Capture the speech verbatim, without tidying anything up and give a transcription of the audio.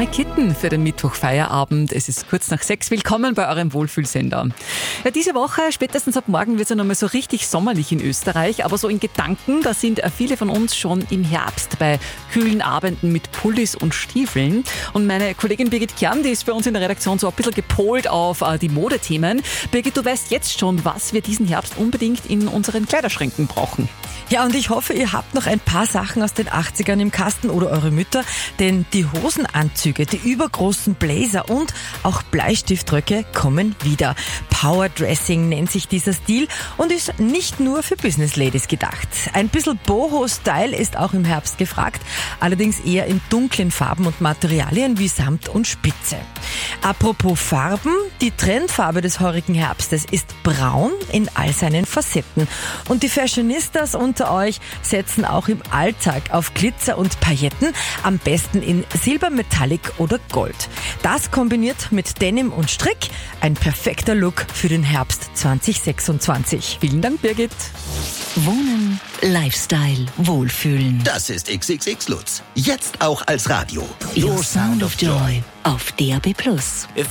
Warme Kitten für den Mittwochfeierabend. Es ist kurz nach sechs. Willkommen bei eurem Wohlfühlsender. Ja, diese Woche, spätestens ab morgen, wird es ja nochmal so richtig sommerlich in Österreich. Aber so in Gedanken, da sind viele von uns schon im Herbst bei kühlen Abenden mit Pullis und Stiefeln. Und meine Kollegin Birgit Kern, die ist bei uns in der Redaktion so ein bisschen gepolt auf äh, die Modethemen. Birgit, du weißt jetzt schon, was wir diesen Herbst unbedingt in unseren Kleiderschränken brauchen. Ja, und ich hoffe, ihr habt noch ein paar Sachen aus den achtzigern im Kasten oder eure Mütter, denn die Hosenanzüge, die übergroßen Blazer und auch Bleistiftröcke kommen wieder. Powerdressing nennt sich dieser Stil und ist nicht nur für Business Ladies gedacht. Ein bisschen Boho-Style ist auch im Herbst gefragt, allerdings eher in dunklen Farben und Materialien wie Samt und Spitze. Apropos Farben, die Trendfarbe des heurigen Herbstes ist braun in all seinen Facetten. Und die Fashionistas unter euch setzen auch im Alltag auf Glitzer und Pailletten, am besten in Silber, Metallic oder Gold. Das kombiniert mit Denim und Strick, ein perfekter Look für den Herbst zwanzig sechsundzwanzig. Vielen Dank, Birgit. Wohnen, Lifestyle, Wohlfühlen. Das ist X X X Lutz. Jetzt auch als Radio. Your Sound of Joy auf D A B Plus. If